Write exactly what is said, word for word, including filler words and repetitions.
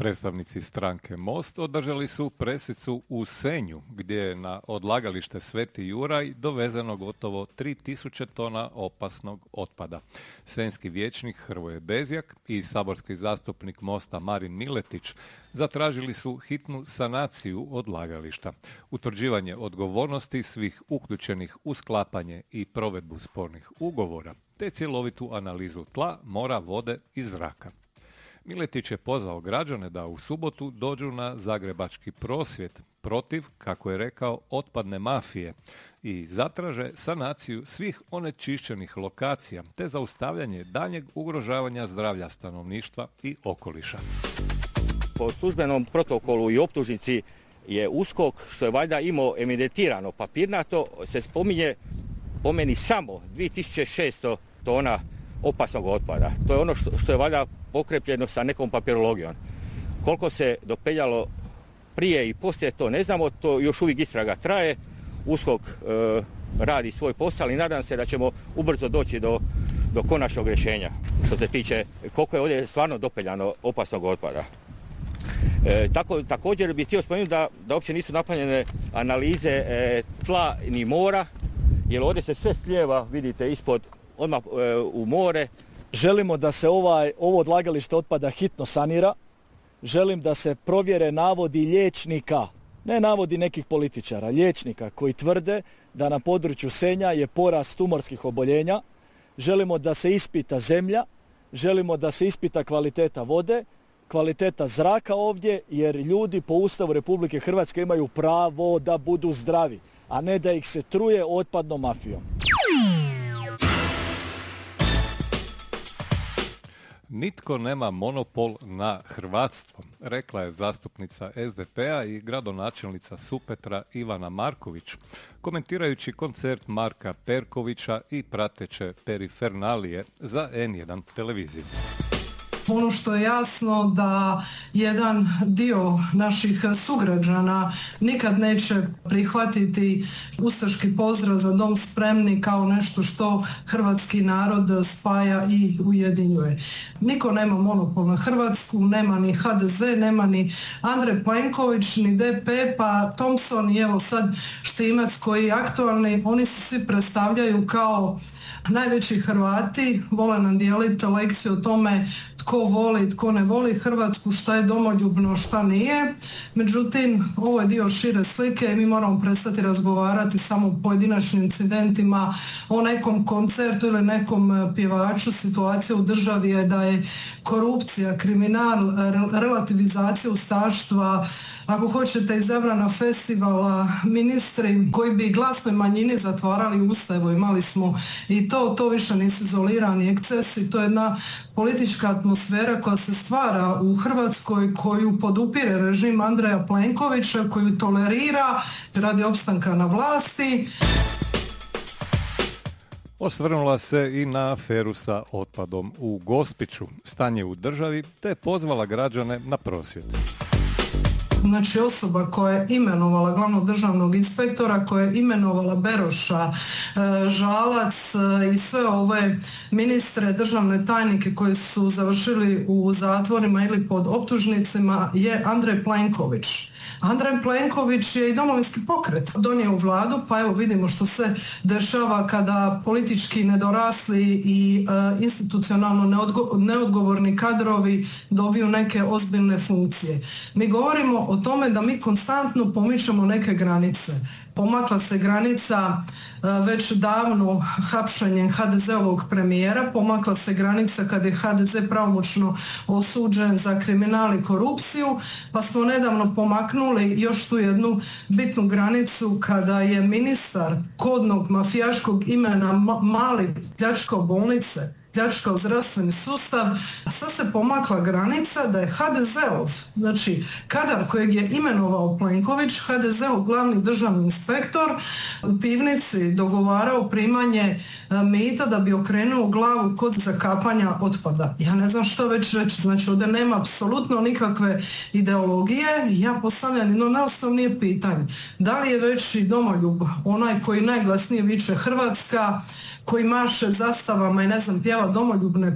Predstavnici stranke Most održali su presicu u Senju, gdje je na odlagalište Sveti Juraj dovezeno gotovo tri tisuće tona opasnog otpada. Senjski vijećnik Hrvoje Bezjak i saborski zastupnik Mosta Marin Miletić zatražili su hitnu sanaciju odlagališta, utvrđivanje odgovornosti svih uključenih u sklapanje i provedbu spornih ugovora, te cjelovitu analizu tla, mora, vode i zraka. Miletić je pozvao građane da u subotu dođu na zagrebački prosvjed protiv, kako je rekao, otpadne mafije i zatraže sanaciju svih onečišćenih lokacija te zaustavljanje daljnjeg ugrožavanja zdravlja stanovništva i okoliša. Po službenom protokolu i optužnici je U S K O K, što je valjda imao evidentirano papirnato, se spominje po meni samo dvije tisuće šesto tona opasnog otpada. To je ono što, što je valjda pokrepljeno sa nekom papirologijom. Koliko se dopeljalo prije i poslije, to ne znamo, to još uvijek istraga traje. U S K O K e, radi svoj posao i nadam se da ćemo ubrzo doći do, do konačnog rješenja što se tiče koliko je ovdje stvarno dopeljano opasnog otpada. E, tako, također bih htio spomenuti da, da uopće nisu napravljene analize e, tla ni mora, jer ovdje se sve slijeva, vidite, ispod, odmah e, u more. Želimo da se ovaj, ovo odlagalište otpada hitno sanira. Želim da se provjere navodi liječnika, ne navodi nekih političara, liječnika koji tvrde da na području Senja je porast tumorskih oboljenja. Želimo da se ispita zemlja, želimo da se ispita kvaliteta vode, kvaliteta zraka ovdje, jer ljudi po Ustavu Republike Hrvatske imaju pravo da budu zdravi, a ne da ih se truje otpadnom mafijom. Nitko nema monopol na hrvatstvo, rekla je zastupnica S D P-a i gradonačelnica Supetra Ivana Marković, komentirajući koncert Marka Perkovića i prateće perifernalije za N jedan televiziju. Ono što je jasno da jedan dio naših sugrađana nikad neće prihvatiti ustaški pozdrav za dom spremni kao nešto što hrvatski narod spaja i ujedinjuje. Niko nema monopol na Hrvatsku, nema ni H D Z, nema ni Andrej Plenković, ni D P, pa Thompson i evo sad Štimac koji je aktualni, oni se svi predstavljaju kao najveći Hrvati, vole nam dijeliti lekciju o tome tko voli, tko ne voli Hrvatsku, šta je domoljubno, šta nije. Međutim, ovo je dio šire slike i mi moramo prestati razgovarati samo o pojedinačnim incidentima, o nekom koncertu ili nekom pjevaču. Situacija u državi je da je korupcija, kriminal, relativizacija ustaštva, ako hoćete izabrana festivala, ministri koji bi glasnoj manjini zatvarali usta, evo imali smo i to, to više nisu izolirani ekscesi, to je jedna politička atmosfera koja se stvara u Hrvatskoj, koju podupire režim Andreja Plenkovića, koju tolerira radi opstanka na vlasti. Osvrnula se i na aferu sa otpadom u Gospiću, stanje u državi, te pozvala građane na prosvjed. Znači osoba koja je imenovala glavnog državnog inspektora, koja je imenovala Beroša, Žalac i sve ove ministre, državne tajnike koji su završili u zatvorima ili pod optužnicima je Andrej Plenković. Andrej Plenković je i Domovinski pokret donio u vladu, pa evo vidimo što se dešava kada politički nedorasli i e, institucionalno neodgo- neodgovorni kadrovi dobiju neke ozbiljne funkcije. Mi govorimo o tome da mi konstantno pomičemo neke granice. Pomakla se granica već davno hapšenjem ha de zeovog premijera, pomakla se granica kad je ha de ze pravomoćno osuđen za kriminal i korupciju, pa smo nedavno pomaknuli još tu jednu bitnu granicu kada je ministar kodnog mafijaškog imena Mali pljačkao bolnice, pljačkao zdravstveni sustav, a sad se pomakla granica da je ha de zeov, znači kadar kojeg je imenovao Plenković, ha de zeov glavni državni inspektor, u pivnici dogovarao primanje mita da bi okrenuo glavu kod zakapanja otpada. Ja ne znam što već reći, znači ovdje nema apsolutno nikakve ideologije. Ja postavljam jedno najosnovnije pitanje. Da li je veći domoljub onaj koji najglasnije viče Hrvatska, koji maše zastavama i ne znam pjeva domoljubne